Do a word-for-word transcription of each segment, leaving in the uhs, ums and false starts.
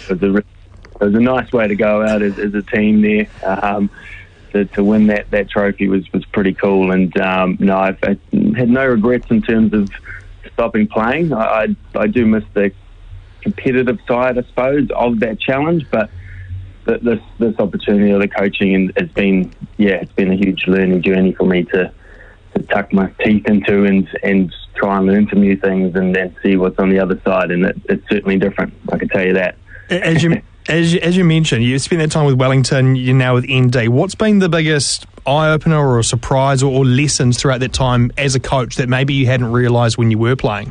it was a, it was a nice way to go out as, as a team there. Um, to, to win that, that trophy was, was pretty cool. And um, no, I've, I had no regrets in terms of stopping playing. I, I, I do miss the competitive side, I suppose, of that challenge, but th- this this opportunity of the coaching has been, yeah, it's been a huge learning journey for me to, to tuck my teeth into and and try and learn some new things and then see what's on the other side. And it, it's certainly different, I can tell you that. As you as you, as you mentioned, you spent that time with Wellington. You're now with N D. What's been the biggest eye opener or a surprise or, or lessons throughout that time as a coach that maybe you hadn't realised when you were playing?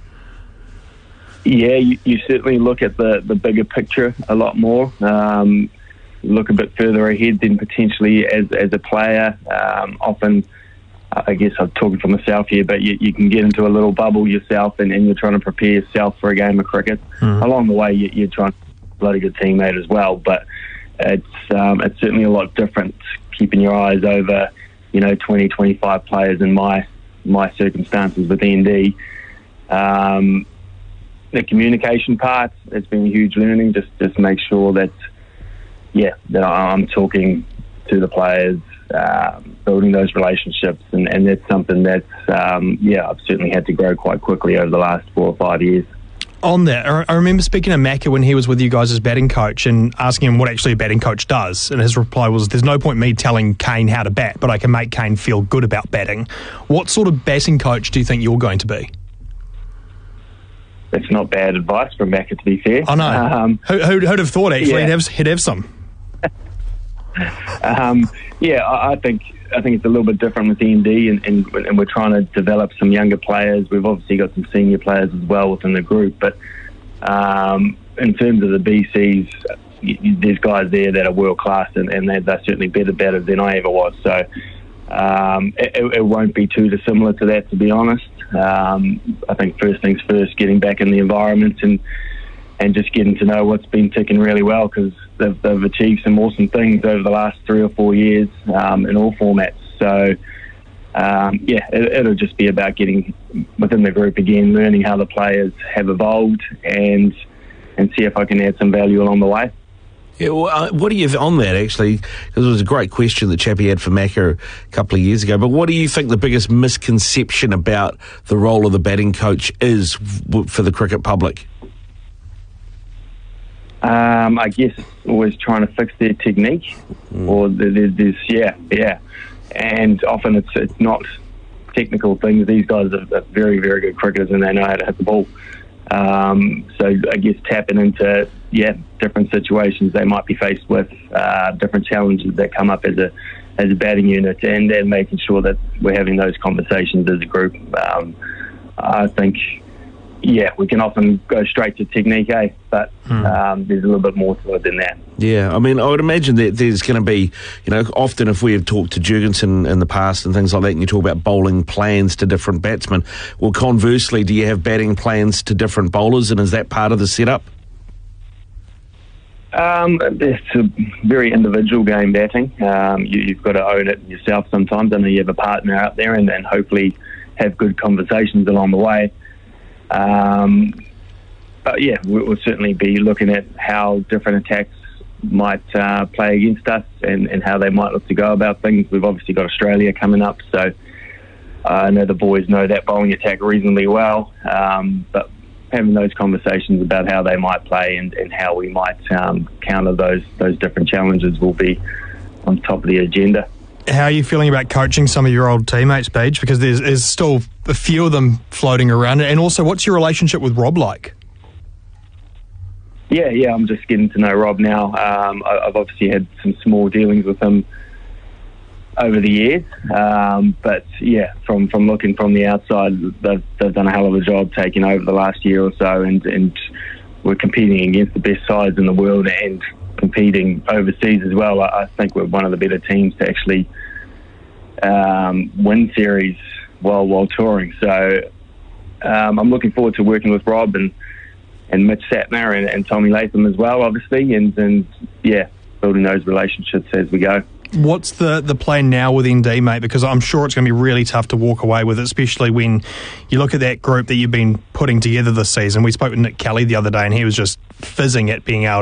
Yeah, you, you certainly look at the, the bigger picture a lot more. Um, look a bit further ahead than potentially as as a player. Um, often, I guess I'm talking for myself here, but you, you can get into a little bubble yourself and, and you're trying to prepare yourself for a game of cricket. Mm. Along the way, you, you're trying to be a bloody good teammate as well, but it's um, it's certainly a lot different keeping your eyes over, you know, twenty, twenty-five players in my my circumstances with N D. Um, the communication part has been a huge learning. Just just make sure that, yeah, that I'm talking to the players, um, building those relationships, and, and that's something that's, um, yeah, I've certainly had to grow quite quickly over the last four or five years. On that, I remember speaking to Macca when he was with you guys as batting coach and asking him what actually a batting coach does, and his reply was, there's no point me telling Kane how to bat, but I can make Kane feel good about batting. What sort of batting coach do you think you're going to be? That's not bad advice from Macca, to be fair. I know. Um, Who, who'd, who'd have thought, actually, yeah. he'd, have, he'd have some. um, yeah, I, I think I think it's a little bit different with N D, and, and, and we're trying to develop some younger players. We've obviously got some senior players as well within the group, but um, in terms of the B Cs, y- y- there's guys there that are world class, and, and they're, they're certainly better better than I ever was. So um, it, it won't be too dissimilar to that, to be honest. Um, I think first things first, getting back in the environment and and just getting to know what's been ticking really well, because they've, they've achieved some awesome things over the last three or four years um, in all formats. So, um, yeah, it, it'll just be about getting within the group again, learning how the players have evolved, and and see if I can add some value along the way. Yeah, well, uh, what do you on that actually? Because it was a great question that Chappie had for Macca a couple of years ago. But what do you think the biggest misconception about the role of the batting coach is w- for the cricket public? Um, I guess always trying to fix their technique, mm. or there's this, yeah, yeah, and often it's it's not technical things. These guys are, are very, very good cricketers, and they know how to hit the ball. Um, so I guess tapping into, yeah, different situations they might be faced with, uh, different challenges that come up as a as a batting unit, and then making sure that we're having those conversations as a group. Um, I think, yeah, we can often go straight to technique, eh? But hmm. um, there's a little bit more to it than that. Yeah, I mean, I would imagine that there's going to be, you know, often if we have talked to Jurgensen in the past and things like that, and you talk about bowling plans to different batsmen, well, conversely, do you have batting plans to different bowlers, and is that part of the setup? Um, it's a very individual game, batting. Um, you, you've got to own it yourself sometimes. I know you have a partner out there, and, and hopefully have good conversations along the way. Um, but yeah, we'll certainly be looking at how different attacks might uh, play against us, and, and how they might look to go about things. We've obviously got Australia coming up, so uh, I know the boys know that bowling attack reasonably well. Um, but having those conversations about how they might play and, and how we might um, counter those those different challenges will be on top of the agenda. How are you feeling about coaching some of your old teammates, Paige? Because there's, there's still a few of them floating around. And also, what's your relationship with Rob like? Yeah, yeah, I'm just getting to know Rob now. Um, I, I've obviously had some small dealings with him over the years. Um, but, yeah, from, from looking from the outside, they've, they've done a hell of a job taking over the last year or so. And, and we're competing against the best sides in the world and competing overseas as well. I think we're one of the better teams to actually um, win series while while touring. So um, I'm looking forward to working with Rob and, and Mitch Sapner and, and Tommy Latham as well, obviously, and, and yeah, building those relationships as we go. What's the, the plan now with N D, mate? Because I'm sure it's going to be really tough to walk away with it, especially when you look at that group that you've been putting together this season. We spoke with Nick Kelly the other day, and he was just fizzing at being able